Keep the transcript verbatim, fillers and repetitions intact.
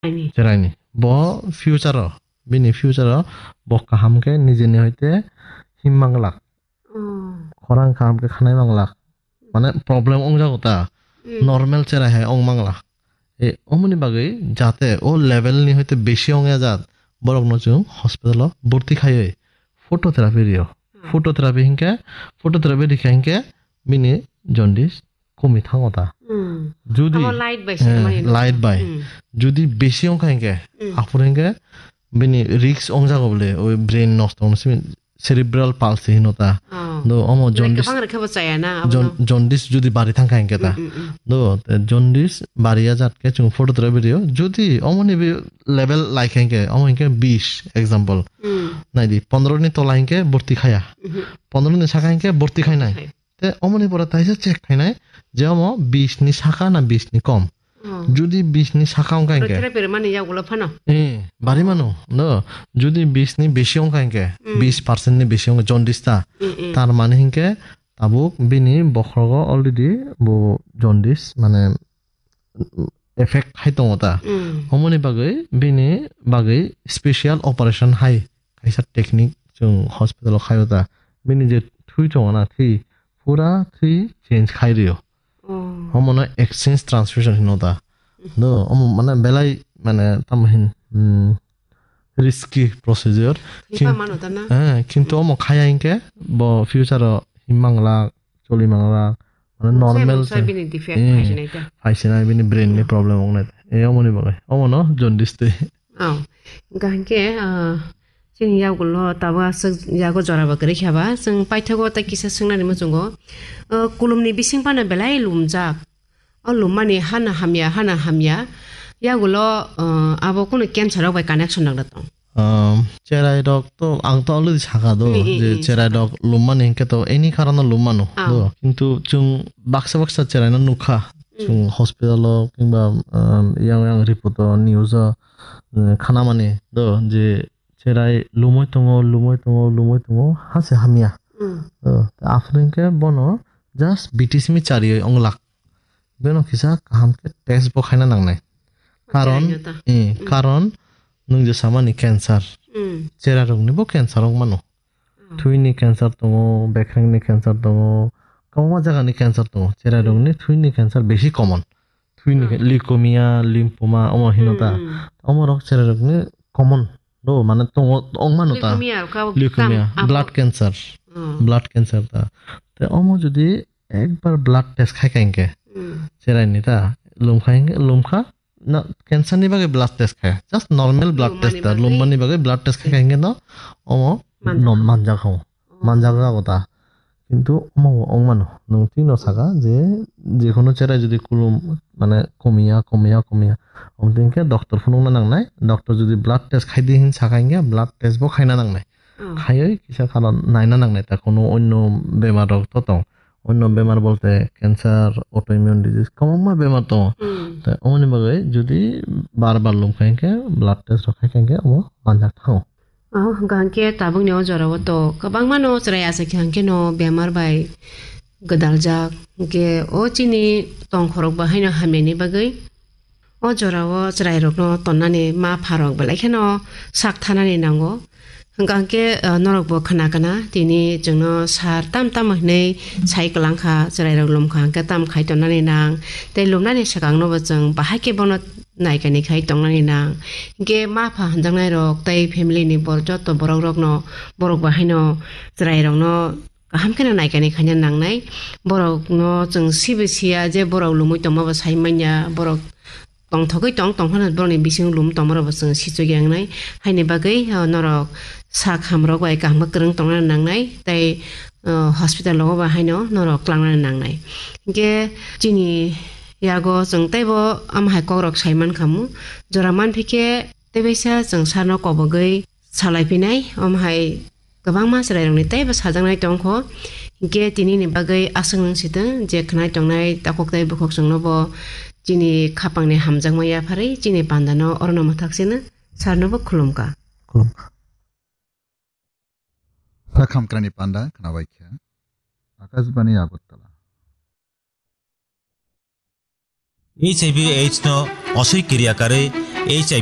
Cerai ni. Bo future ro. Bini future ro bo kaham ke nije ni hoite him manglak. Khorang kaham ke khanai manglak. Mane problem ong jagota. Normal cerai hai ong manglak. E omuni bagai jate o level ni hoite beshi ong jat. Borok no chung hospital o borti khai phototherapy rio. Phototherapy hinke phototherapy dikha hinke bini jaundice komi thangota. যদি light by যদি বেশি অঙ্ক হেঁকে আপুর হেঁকে বিনি রিক্স অং জাগো বলে ওই brain নষ্ট হচ্ছে সেরিব্রাল পালসিহীনতা দো অমো জন্ডিস জন্ডিস যদি বাড়ি থাকা হেঁকে তা দো জন্ডিস বাড়িয়া জাতকে চুং ফটোথেরাপি দিও যদি অমনি লেভেল লাইক হেঁকে অমো হেঁকে বিশ এক্সাম্পল নাই দি পনেরো দিন তোলা হেঁকে ভর্তি খায়া পনেরো দিন শাখা হেঁকে ভর্তি খাই নাই তে অমনি পরে তাইছে চেক খাই নাই যে অমো বিশ নি শাখা না বিশ নি কম যদি বিশ নি শাখা অঙ্কা হেঁকে বাড়ি মানু ন যদি বিশ নি বেশি অঙ্কা হেঁকে বিশ পার্সেন্ট নি বেশি অঙ্কা জন্ডিসটা তার মানে হেঁকে তাবুক বিনি বখরগ অলরেডি বো জন্ডিস মানে এফেক্ট হাই দङতা অমনি বাগै বিনি বাগै স্পেশাল অপারেশন হাই কাইसा टेक्निक जों हस्पिटालाव खायदा बिनि जे थुइ दङना थि पुरा थुइ चेंज खाइरियो हमनो एक्सचेंज ट्रांसफ्यूजन हिनोदा नो हम माने बेलाय माने तामहिन रिस्की प्रोसीजर किंतु हम खाया इनके ब फ्यूचर हिमांगला चलिमांगला माने नॉर्मल फाइसिना बिनि ब्रेन नि प्रॉब्लम ओंनाय ए अमनि बागै अमनो जन्डिस ते औ गांके जों यागुलो ताबा सग यागो जराबा गरे खाबा जों पाइथागो ता किसा सोंनानै मोजंगो कुलुमनि बिसिं पाना बेलाय लुमजा अ लुमानि हाना हामिया हाना हामिया यागुलो आबो कोनो कैंसर बाय कानेक्शन दं दं চেরাই ডক তো আং তো অলরেডি ছাকা দো যে চেরাই ডক লুমানি হিংকে তো এনি কারণে লুমানো দো কিন্তু চুং বাক্সা বাক্সা চেরাই না নুখা চুং হসপিটাল কিংবা ইয়াং ইয়াং রিপোর্ট নিউজ খানা মানে দো যে চেরাই লুমই দङ লুমই দङ লুমই দङ হাসে হামিয়া দো আফরিনকে বনো জাস্ট বিটিসমি চারি অংলাক বেনো কিসা কাহামকে টেস্ট বখাইনা নাংনাই কারণ ই কারণ nung je sama ni cancer cera rong ni bo cancer rong mano thui ni cancer tongo bekrang ni cancer tongo kama jaga ni cancer tongo cera rong ni thui ni cancer beshi common thui ni leukemia lymphoma omo hinota omo rok cera rong ni common do mane tongo ong mano ta leukemia blood cancer blood cancer ta te omo jodi ekbar blood test khai kainke cera ni ta lumkha lumkha না cancer নি বাগে blood test খায় just normal blood test তা লুম্বানি বাগে blood test খায় কেন না অমো মানজা খাও মানজা কথা কিন্তু অমো অংমানো নং তিন সাগা যে যে কোনো চেরা যদি কুলুম মানে কমিয়া কমিয়া কমিয়া অমতিনকে ডক্টর ফোন না নাংনাই ডক্টর যদি ব্লাড টেস্ট খাই দিহিন সাকাইঙ্গে ব্লাড টেস্ট বো খাইনা নাংনাই খাইই কিসা কারণ নাইনা নাংনাই তা কোনো অন্য বেমার তো তো অন্য বেমার বলতে ক্যান্সার অটোইমিউন ডিজিজ কমমা বেমার তো তা অমনি বাগে যদি বারবার লুম খাইকে ব্লাড টেস্ট খাইকে ও মানজা থাও औ गांके ताबुं नेव जराव तो गोबां मानो जराया से खांके नो बेमार बाय गदाल जा के ओ चिनि तंग खरक बाहायनो हामेनि बागै ओ जराव जराय रकनो तन्नानि मा फारक बलायखेनो साक थानानि नांगो गांके नरकबो खानागाना दिनि जोंनो सार ताम ताम हनै साइकलांखा जराय रक लुमखा के ताम खायतनानि नां ते लुमनानि सगांनोबो जों बाहायके बनो नायकानि खाय तंनानि नां गे मा फा हनजांनाय रक तै फेमिलि नि बर जत बरक रकनो बरक बाहायनो जराय रकनो गाहामखेना नायकानि खायना नांनाय बरकनो जों सिबिसिया जे बरक लुमै तमाबो सायमान्या बरक tong thogoi tong tong hana borni bising lum tomoro bo sing sicho yangnai haini bagai norok sa khamrok bai kahma krung tongna nangnai tai hospital lo ba haino norok klangna nangnai ge chini yago jong taibo am hai korok saiman khamu joraman phike tebesa jong sarno kobogai salai pinai am hai gobang ma sarai rongni taibo sajangnai tongkho ge tini ni bagai asang sideng je khnai tongnai takok tai bukhok jongno bo जिनि खापांनि हामजांमाया फारै जिनि बान्दानो अरनो मथाक्सेनो सारनोबो खुलुमका खुलुमका साखामक्रानि पान्दा खोनाबायखिया Akashvani Agartala H I V H no असै क्रियाकारै H